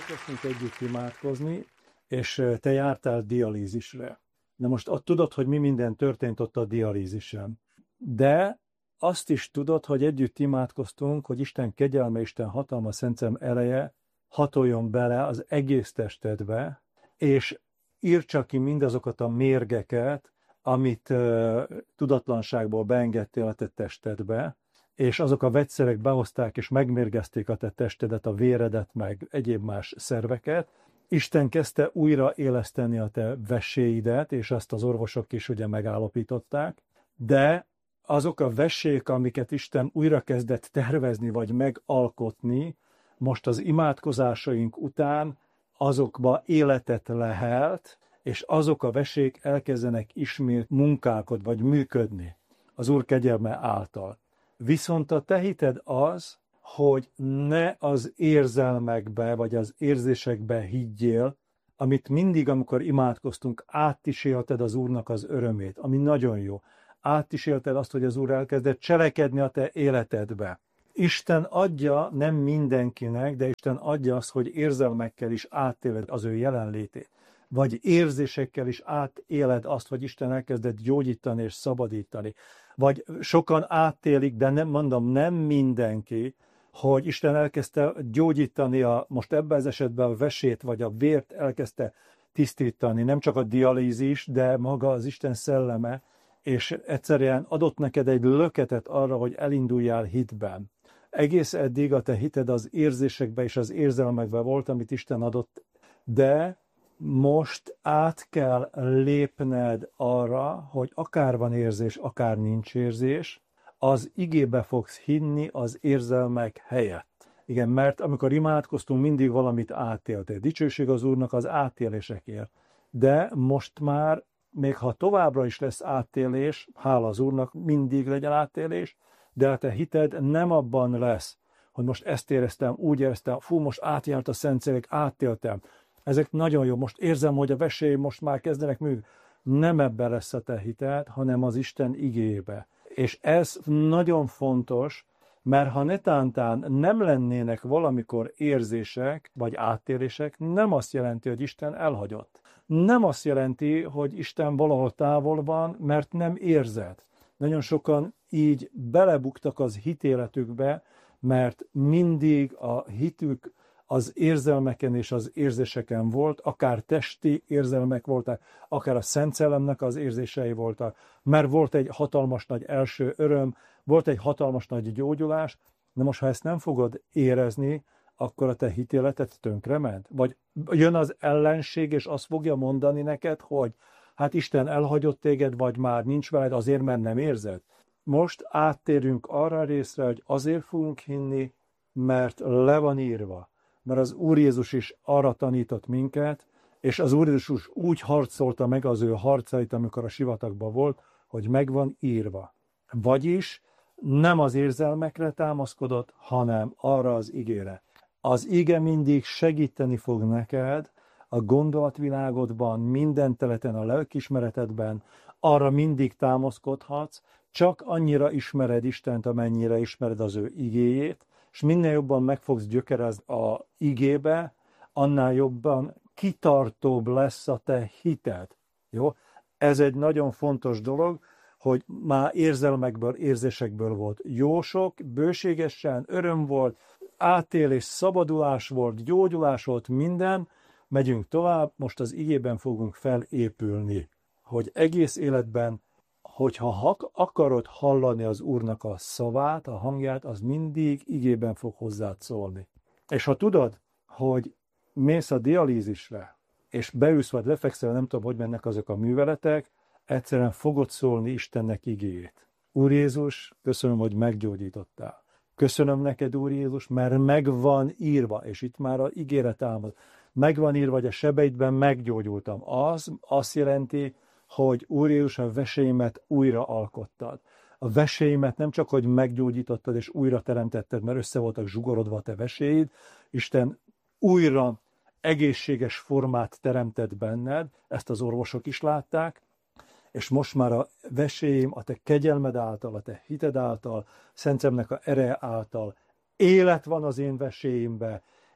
elkezdtünk együtt imádkozni, és te jártál dialízisre. Na most tudod, hogy mi minden történt ott a dialízisen. De azt is tudod, hogy együtt imádkoztunk, hogy Isten kegyelme, Isten hatalma, Szent Szellem ereje hatoljon bele az egész testedbe, és írtsa ki mindazokat a mérgeket, amit tudatlanságból beengedtél a te testedbe, és azok a vegyszerek behozták és megmérgezték a te testedet, a véredet, meg egyéb más szerveket. Isten kezdte újra éleszteni a te veséidet, és ezt az orvosok is ugye megállapították, de azok a vesék, amiket Isten újra kezdett tervezni vagy megalkotni, most az imádkozásaink után azokba életet lehelt, és azok a vesék elkezdenek ismét munkálkodni vagy működni az Úr kegyelme által. Viszont a te hited az, hogy ne az érzelmekbe vagy az érzésekbe higgyél, amit mindig, amikor imádkoztunk, át is élted az Úrnak az örömét, ami nagyon jó. Át is élted azt, hogy az Úr elkezdett cselekedni a te életedbe. Isten adja, nem mindenkinek, de Isten adja azt, hogy érzelmekkel is átéled az ő jelenlétét. Vagy érzésekkel is átéled azt, hogy Isten elkezdett gyógyítani és szabadítani. Vagy sokan átélik, de nem mindenki, hogy Isten elkezdte gyógyítani most ebben az esetben a vesét, vagy a vért elkezdte tisztítani. Nem csak a dialízis, de maga az Isten szelleme, és egyszerűen adott neked egy löketet arra, hogy elinduljál hitben. Egész eddig a te hited az érzésekbe és az érzelmekbe volt, amit Isten adott, de most át kell lépned arra, hogy akár van érzés, akár nincs érzés, az igébe fogsz hinni az érzelmek helyett. Igen, mert amikor imádkoztunk, mindig valamit átéltél. Dicsőség az Úrnak az átélésekért. De most már, még ha továbbra is lesz átélés, hála az Úrnak, mindig legyen átélés, de a te hited nem abban lesz, hogy most ezt éreztem, úgy éreztem, most átjárt a Szentszélek, átéltem. Ezek nagyon jó, most érzem, hogy a vesélyem most már kezdenek működni. Nem ebben lesz a te hited, hanem az Isten igébe. És ez nagyon fontos, mert ha netántán nem lennének valamikor érzések, vagy áttérések, nem azt jelenti, hogy Isten elhagyott. Nem azt jelenti, hogy Isten valahol távol van, mert nem érzed. Nagyon sokan így belebuktak az hitéletükbe, mert mindig a hitük az érzelmeken és az érzéseken volt, akár testi érzelmek voltak, akár a Szent Szellemnek az érzései voltak, mert volt egy hatalmas nagy első öröm, volt egy hatalmas nagy gyógyulás, de most ha ezt nem fogod érezni, akkor a te hitéleted tönkrement? Vagy jön az ellenség, és azt fogja mondani neked, hogy hát Isten elhagyott téged, vagy már nincs veled azért, mert nem érzed. Most áttérünk arra a részre, hogy azért fogunk hinni, mert le van írva. Mert az Úr Jézus is arra tanított minket, és az Úr Jézus úgy harcolta meg az ő harcait, amikor a sivatagban volt, hogy meg van írva. Vagyis nem az érzelmekre támaszkodott, hanem arra az igére. Az ige mindig segíteni fog neked a gondolatvilágodban, minden területen, a lelkiismeretedben, arra mindig támaszkodhatsz, csak annyira ismered Istent, amennyire ismered az ő igéjét, és minél jobban meg fogsz gyökerezni a igébe, annál jobban kitartóbb lesz a te hited. Jó? Ez egy nagyon fontos dolog, hogy már érzelmekből, érzésekből volt jó sok, bőségesen, öröm volt, átélés, szabadulás volt, gyógyulás volt, minden. Megyünk tovább, most az igében fogunk felépülni, hogy egész életben, hogyha akarod hallani az Úrnak a szavát, a hangját, az mindig igében fog hozzád szólni. És ha tudod, hogy mész a dialízisre, és beülsz vagy lefekszel, nem tudom, hogy mennek azok a műveletek, egyszerűen fogod szólni Istennek igéjét. Úr Jézus, köszönöm, hogy meggyógyítottál. Köszönöm neked, Úr Jézus, mert meg van írva, és itt már az ígéret támad. Meg van írva, hogy a sebeidben meggyógyultam. Az azt jelenti, hogy Úr Jézus, a veséimet újra alkottad. A veséimet nem csak, hogy meggyógyítottad és újra teremtetted, mert össze voltak zsugorodva a te veséid, Isten újra egészséges formát teremtett benned, ezt az orvosok is látták, és most már a veséim a te kegyelmed által, a te hited által, Szent Szellemnek a ereje által élet van az én veséimbe,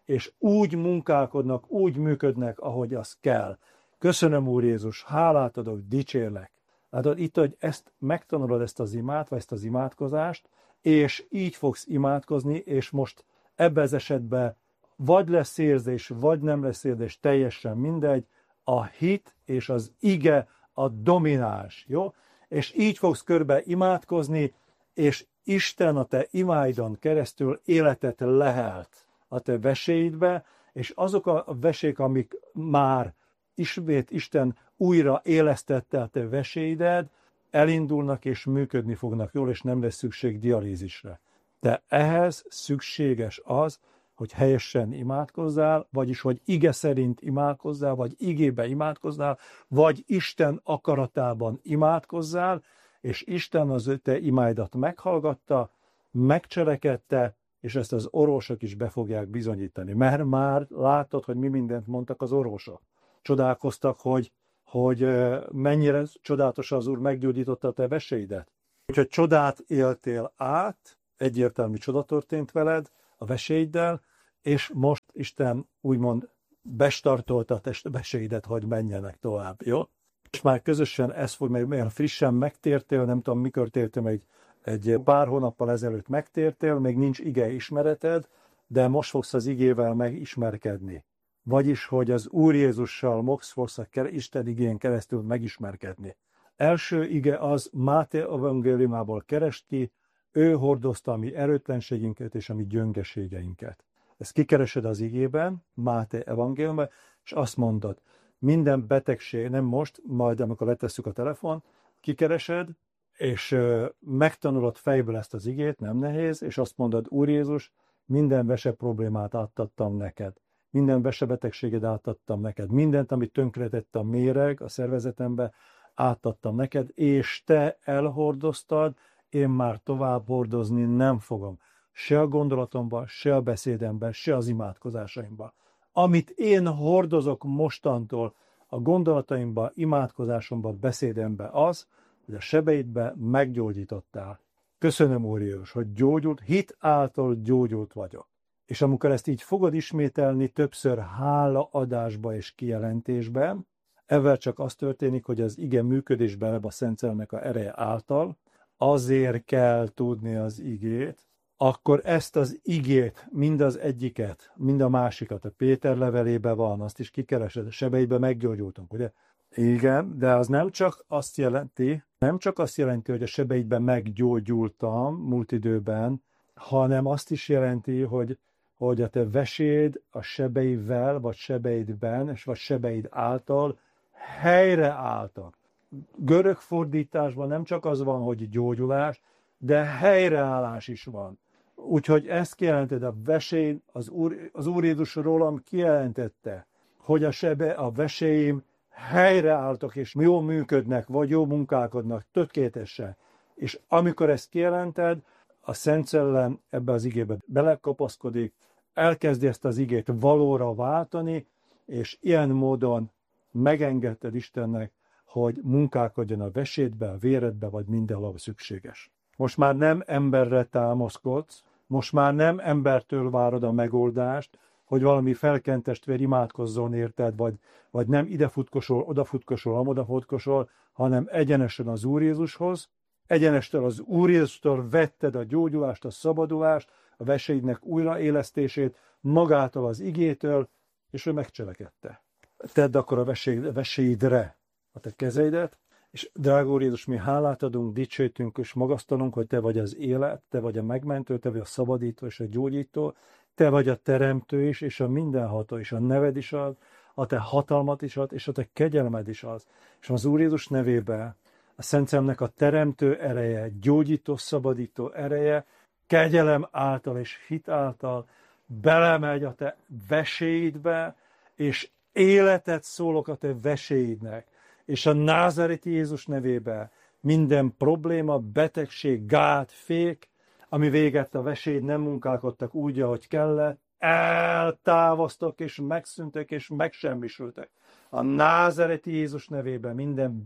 és úgy munkálkodnak, úgy működnek, ahogy az kell. Köszönöm, Úr Jézus, hálát adok, dicsérlek. Látod, itt, hogy ezt megtanulod, ezt az imát, vagy ezt az imádkozást, és így fogsz imádkozni, és most ebben az esetben vagy lesz érzés, vagy nem lesz érzés, teljesen mindegy, a hit és az ige a domináns, jó? És így fogsz körbe imádkozni, és Isten a te imáidon keresztül életet lehelt a te veséidbe, és azok a vesék, amik már ismét Isten újra élesztette a te veséidet, elindulnak és működni fognak jól, és nem lesz szükség dialízisre. De ehhez szükséges az, hogy helyesen imádkozzál, vagyis hogy ige szerint imádkozzál, vagy igébe imádkozzál, vagy Isten akaratában imádkozzál, és Isten az te imáidat meghallgatta, megcselekedte, és ezt az orvosok is be fogják bizonyítani. Mert már látod, hogy mi mindent mondtak az orvosok. Csodálkoztak, hogy mennyire csodálatos az Úr meggyógyította a te veséidet. Úgyhogy csodát éltél át, egyértelmű csoda történt veled a veséiddel, és most Isten úgymond bestartolta a te veséidet, hogy menjenek tovább, jó? És már közösen ez fog, mert frissen megtértél, nem tudom mikor tértél, még egy pár hónappal ezelőtt megtértél, még nincs ige ismereted, de most fogsz az igével megismerkedni. Vagyis, hogy az Úr Jézussal most fogsz a Isten igén keresztül megismerkedni. Első ige az Máté evangéliumából keresd ki, ő hordozta a mi erőtlenségünket és a mi gyöngeségeinket. Ezt kikeresed az igében, Máté evangéliumban, és azt mondod, minden betegség, nem most, majd amikor letesszük a telefon, kikeresed, és megtanulod fejből ezt az igét, nem nehéz, és azt mondod, Úr Jézus, minden vese problémát átadtam neked. Minden vesebetegséged átadtam neked. Mindent, amit tönkretett a méreg a szervezetembe, átadtam neked, és te elhordoztad, én már tovább hordozni nem fogom. Se a gondolatomban, se a beszédemben, se az imádkozásaimban. Amit én hordozok mostantól a gondolataimban, imádkozásomban, beszédemben az, hogy a sebeidben meggyógyítottál. Köszönöm, Úr Jézus, hogy gyógyult, hit által gyógyult vagyok. És amikor ezt így fogod ismételni többször hálaadásba és kijelentésben, ezzel csak az történik, hogy az ige működésben a Szent Szellemnek a ereje által, azért kell tudni az igét, akkor ezt az igét, mind az egyiket, mind a másikat, a Péter levelében van, azt is kikeresed, a sebeidben meggyógyultunk, ugye? Igen, de az nem csak azt jelenti, hogy a sebeidben meggyógyultam múlt időben, hanem azt is jelenti, hogy a te veséd a sebeivel, vagy sebeidben, és vagy sebeid által helyreálltak. Görög fordításban nem csak az van, hogy gyógyulás, de helyreállás is van. Úgyhogy ezt kijelented, a veséd, az Úr Jézus rólam kijelentette, hogy a veséim helyreálltak, és jól működnek, vagy jól munkálkodnak, tökéletesen. És amikor ezt kijelented, a Szent Szellem ebbe az igébe belekapaszkodik, elkezdi ezt az igét valóra váltani, és ilyen módon megengedted Istennek, hogy munkálkodjon a vesédbe, a véredbe, vagy mindenhol szükséges. Most már nem emberre támaszkodsz, most már nem embertől várod a megoldást, hogy valami felkent testvér imádkozzon érted, vagy nem ide futkosol, oda futkosol, amoda futkosol, hanem egyenesen az Úr Jézushoz, egyenestől az Úr Jézustól vetted a gyógyulást, a szabadulást, a veséidnek újraélesztését, magától az igétől, és ő megcselekedte. Tedd akkor a veséidre a te kezeidet, és drága Úr Jézus, mi hálát adunk, dicsőítünk és magasztalunk, hogy te vagy az élet, te vagy a megmentő, te vagy a szabadító és a gyógyító, te vagy a teremtő is, és a mindenható, és a neved is az, a te hatalmat is az, és a te kegyelmed is az. És az Úr Jézus nevében a Szent Szellemnek a teremtő ereje, gyógyító, szabadító ereje, kegyelem által és hit által belemegy a te veséidbe, és életet szólok a te veséidnek. És a názáreti Jézus nevében minden probléma, betegség, gát, fék, ami véget a veséid nem munkálkodtak úgy, ahogy kellett, eltávoztak és megszűntek és megsemmisültek. A názáreti Jézus nevében minden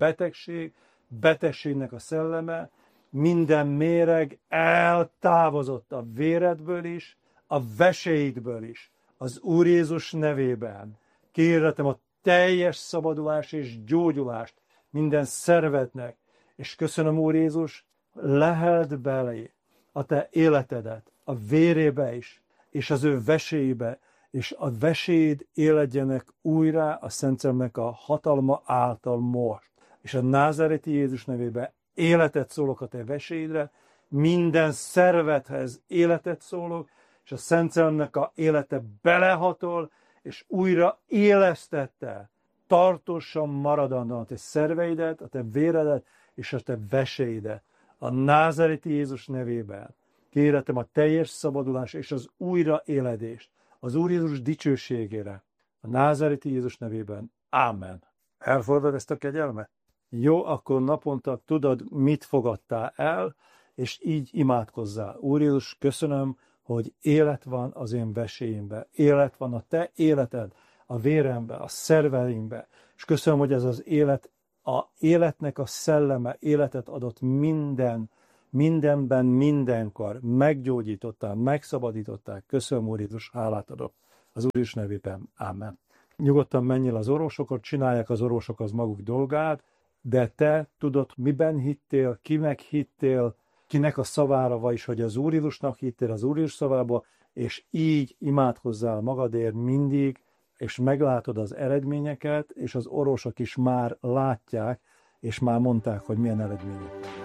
betegségnek a szelleme, minden méreg eltávozott a véredből is, a veséidből is, az Úr Jézus nevében kérhetem a teljes szabadulás és gyógyulást minden szervednek, és köszönöm, Úr Jézus, leheld belé a te életedet, a vérébe is, és az ő veséibe, és a veséid éledjenek újra a Szent Szellemnek a hatalma által most. És a názáreti Jézus nevében életet szólok a te veséidre, minden szervedhez életet szólok, és a Szent Szellemnek a élete belehatol, és újra élesztette, tartósan maradandóan a te szerveidet, a te véredet, és a te veséidet. A názáreti Jézus nevében kérhetem a teljes szabadulás és az újraéledést az Úr Jézus dicsőségére. A názáreti Jézus nevében. Ámen. Elfogadod ezt a kegyelmet? Jó, akkor naponta tudod, mit fogadtál el, és így imádkozzál. Úr Jézus, köszönöm, hogy élet van az én veséimben, élet van a te életed, a véremben, a szerveimben, és köszönöm, hogy ez az élet, a életnek a szelleme életet adott mindenben, mindenkor, meggyógyítottál, megszabadítottál. Köszönöm, Úr Jézus, hálát adok. Az Úr Jézus nevében. Ámen. Nyugodtan menjél az orvosokhoz, csinálják az orvosok az maguk dolgát, de te tudod, miben hittél, kinek hittél, kinek a szavára, vagyis hogy az Úr Jézusnak hittél, az Úr Jézus szavába, és így imádkozzál magadért mindig, és meglátod az eredményeket, és az orvosok is már látják, és már mondták, hogy milyen eredmények.